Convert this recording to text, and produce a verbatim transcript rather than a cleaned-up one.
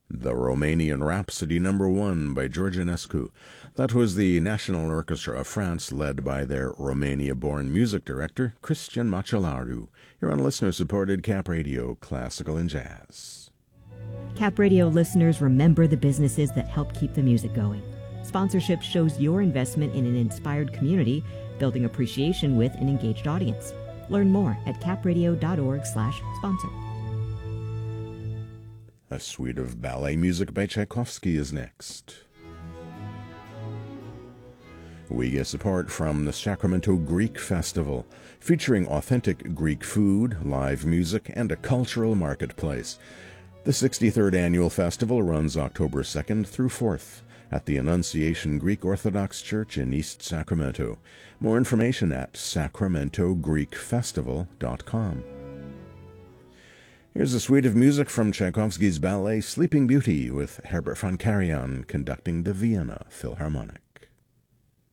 The Romanian Rhapsody Number One by George Enescu. That was the National Orchestra of France, led by their Romania-born music director, Cristian Macelaru. You're on listener-supported Cap Radio, Classical and Jazz. Cap Radio listeners, remember the businesses that help keep the music going. Sponsorship shows your investment in an inspired community, building appreciation with an engaged audience. Learn more at capradio.org slash sponsor. A suite of ballet music by Tchaikovsky is next. We get support from the Sacramento Greek Festival, featuring authentic Greek food, live music, and a cultural marketplace. The sixty-third annual festival runs October second through fourth at the Annunciation Greek Orthodox Church in East Sacramento. More information at sacramento greek festival dot com. Here's a suite of music from Tchaikovsky's ballet Sleeping Beauty with Herbert von Karajan conducting the Vienna Philharmonic.